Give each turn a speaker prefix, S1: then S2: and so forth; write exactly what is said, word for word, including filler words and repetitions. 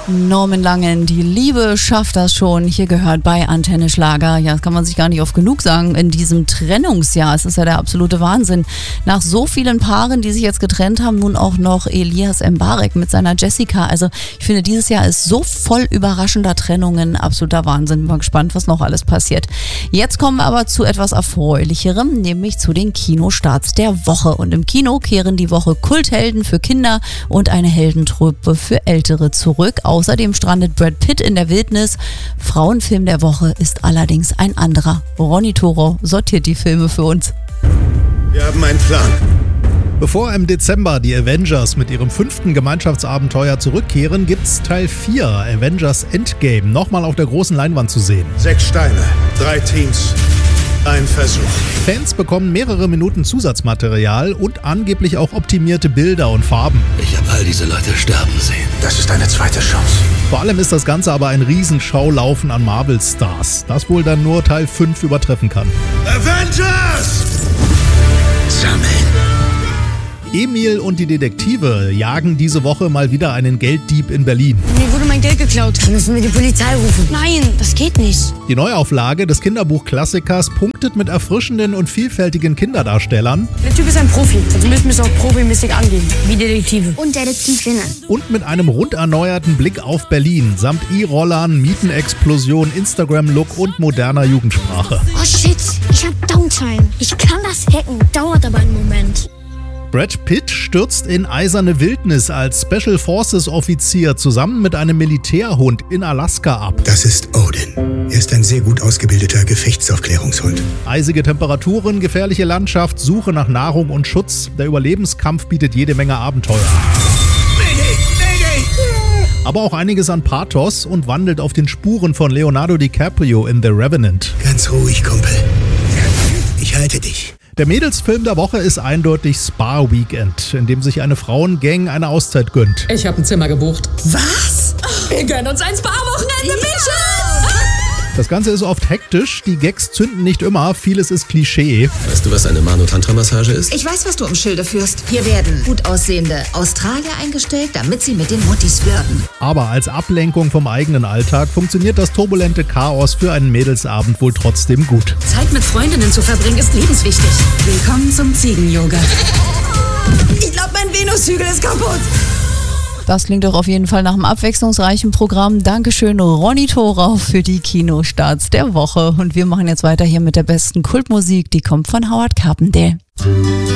S1: Norman Langen, die Liebe schafft das schon. Hier gehört bei Antenne Schlager. Ja, das kann man sich gar nicht oft genug sagen. In diesem Trennungsjahr, es ist ja der absolute Wahnsinn. Nach so vielen Paaren, die sich jetzt getrennt haben, nun auch noch Elias Mbarek mit seiner Jessica. Also ich finde, dieses Jahr ist so voll überraschender Trennungen. Absoluter Wahnsinn. Bin mal gespannt, was noch alles passiert. Jetzt kommen wir aber zu etwas Erfreulicherem, nämlich zu den Kinostarts der Woche. Und im Kino kehren die Woche Kulthelden für Kinder und eine Heldentruppe für Ältere zurück. Außerdem strandet Brad Pitt in der Wildnis. Frauenfilm der Woche ist allerdings ein anderer. Ronny Thorow sortiert die Filme für uns.
S2: Wir haben einen Plan.
S3: Bevor im Dezember die Avengers mit ihrem fünften Gemeinschaftsabenteuer zurückkehren, gibt's Teil vier, Avengers Endgame, nochmal auf der großen Leinwand zu sehen.
S2: Sechs Steine, drei Teams, ein Versuch.
S3: Fans bekommen mehrere Minuten Zusatzmaterial und angeblich auch optimierte Bilder und Farben.
S4: Ich habe all diese Leute sterben sehen.
S2: Das ist eine zweite Chance.
S3: Vor allem ist das Ganze aber ein Riesenschaulaufen an Marvel-Stars, das wohl dann nur Teil fünf übertreffen kann.
S2: Avengers! Sammeln.
S3: Emil und die Detektive jagen diese Woche mal wieder einen Gelddieb in Berlin.
S5: Mir wurde mein Geld geklaut. Wir müssen wir die Polizei rufen. Nein, das geht nicht.
S3: Die Neuauflage des Kinderbuchklassikers punktet mit erfrischenden und vielfältigen Kinderdarstellern.
S5: Der Typ ist ein Profi, also müssen wir es auch profimäßig angehen, wie Detektive.
S6: Und Detektivinnen.
S3: Und mit einem rund erneuerten Blick auf Berlin, samt E-Rollern, Mietenexplosion, Instagram-Look und moderner Jugendsprache.
S6: Oh shit, ich hab Downtime. Ich kann das hacken, dauert aber einen Moment.
S3: Brad Pitt stürzt in eiserne Wildnis als Special Forces Offizier zusammen mit einem Militärhund in Alaska ab.
S7: Das ist Odin. Er ist ein sehr gut ausgebildeter Gefechtsaufklärungshund.
S3: Eisige Temperaturen, gefährliche Landschaft, Suche nach Nahrung und Schutz. Der Überlebenskampf bietet jede Menge Abenteuer. Aber auch einiges an Pathos und wandelt auf den Spuren von Leonardo DiCaprio in The Revenant.
S7: Ganz ruhig, Kumpel. Ich halte dich.
S3: Der Mädelsfilm der Woche ist eindeutig Spa Weekend, in dem sich eine Frauengang eine Auszeit gönnt.
S8: Ich habe ein Zimmer gebucht.
S5: Was?
S8: Wir gönnen uns ein Spa-Wochenende, Mischa!
S3: Das Ganze ist oft hektisch, die Gags zünden nicht immer, vieles ist Klischee.
S4: Weißt du, was eine Mano-Tantra-Massage ist?
S9: Ich weiß, was du am Schilde führst. Hier werden gut aussehende Australier eingestellt, damit sie mit den Muttis würden.
S3: Aber als Ablenkung vom eigenen Alltag funktioniert das turbulente Chaos für einen Mädelsabend wohl trotzdem gut.
S9: Zeit mit Freundinnen zu verbringen ist lebenswichtig.
S8: Willkommen zum Ziegen-Yoga.
S5: Ich glaube, mein Venushügel ist kaputt.
S1: Das klingt doch auf jeden Fall nach einem abwechslungsreichen Programm. Dankeschön, Ronny Thorow, für die Kinostarts der Woche. Und wir machen jetzt weiter hier mit der besten Kultmusik. Die kommt von Howard Carpendale.